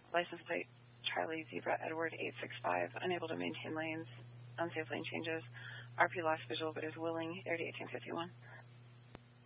license plate Charlie Zebra Edward 865, unable to maintain lanes, unsafe lane changes. RP lost visual but is willing, air to 1851.